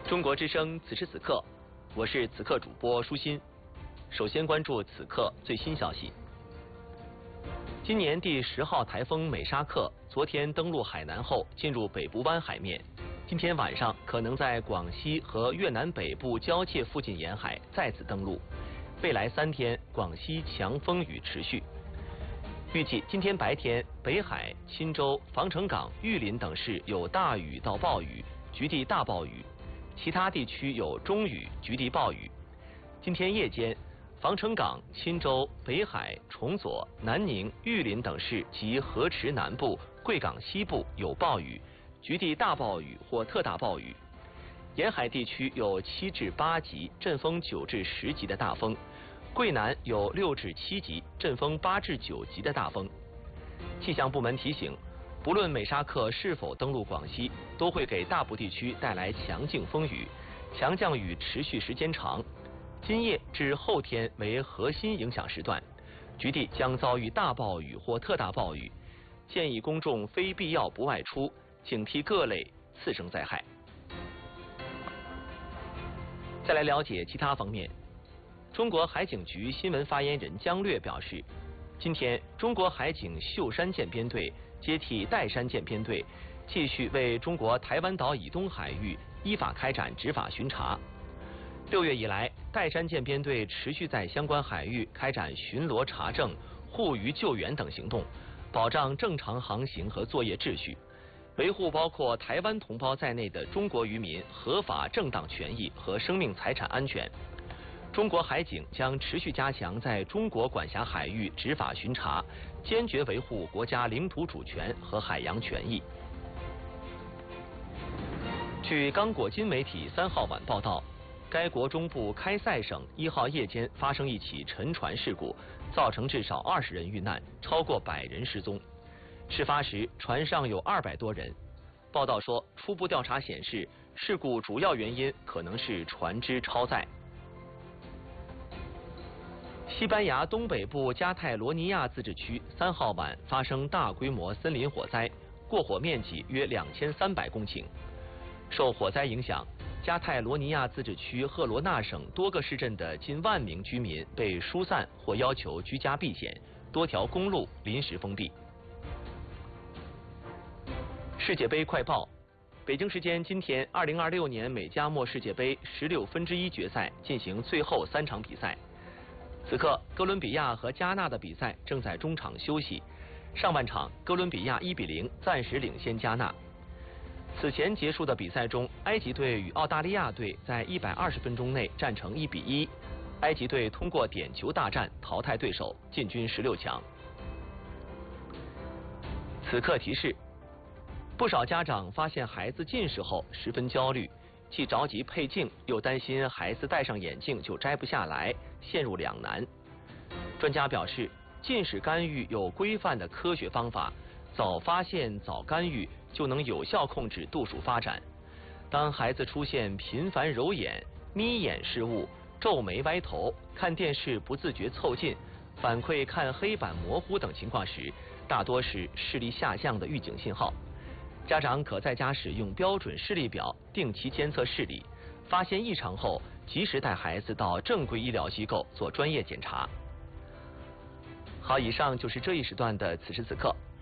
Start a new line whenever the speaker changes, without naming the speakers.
中国之声此时此刻，我是此刻主播舒心。首先关注此刻最新消息。今年第10号台风美沙克昨天登陆海南后，进入北部湾海面。今天晚上可能在广西和越南北部交界附近沿海再次登陆。未来3天，广西强风雨持续。预计今天白天，北海、钦州、防城港、玉林等市有大雨到暴雨，局地大暴雨；其他地区有中雨，局地暴雨。今天夜间，防城港、钦州、北海、崇左、南宁、玉林等市及河池南部、贵港西部有暴雨，局地大暴雨或特大暴雨。沿海地区有7至8级，阵风9至10级的大风。贵南有6至7级，阵风8至9级的大风。气象部门提醒，不论美沙克是否登陆广西，都会给大部地区带来强劲风雨，强降雨持续时间长。今夜至后天为核心影响时段，局地将遭遇大暴雨或特大暴雨，建议公众非必要不外出，警惕各类次生灾害。再来了解其他方面。中国海警局新闻发言人姜略表示，今天中国海警秀山舰编队接替岱山舰编队，继续为中国台湾岛以东海域依法开展执法巡查。6月以来，岱山舰编队持续在相关海域开展巡逻查证、护渔救援等行动，保障正常航行和作业秩序，维护包括台湾同胞在内的中国渔民合法正当权益和生命财产安全。中国海警将持续加强在中国管辖海域执法巡查，坚决维护国家领土主权和海洋权益。据刚果金媒体3号晚报道，该国中部开塞省1号夜间发生一起沉船事故，造成至少20人遇难，超过100人失踪。事发时，船上有200多人。报道说，初步调查显示，事故主要原因可能是船只超载。西班牙东北部加泰罗尼亚自治区3号晚发生大规模森林火灾，过火面积约2300公顷。受火灾影响，加泰罗尼亚自治区赫罗纳省多个市镇的近1万名居民被疏散或要求居家避险，多条公路临时封闭。世界杯快报：北京时间今天，2026年美加墨世界杯16分之一决赛进行最后3场比赛。此刻，哥伦比亚和加纳的比赛正在中场休息。上半场，哥伦比亚1比0暂时领先加纳。此前结束的比赛中，埃及队与澳大利亚队在120分钟内战成1比1，埃及队通过点球大战淘汰对手，进军16强。此刻提示：不少家长发现孩子近视后十分焦虑，既着急配镜，又担心孩子戴上眼镜就摘不下来，陷入两难。专家表示，近视干预有规范的科学方法，早发现早干预就能有效控制度数发展。当孩子出现频繁揉眼、眯眼失误、皱眉歪头、看电视不自觉凑近、反馈看黑板模糊等情况时，大多是视力下降的预警信号。家长可在家使用标准视力表，定期监测视力，发现异常后及时带孩子到正规医疗机构做专业检查。好，以上就是这一时段的此时此刻，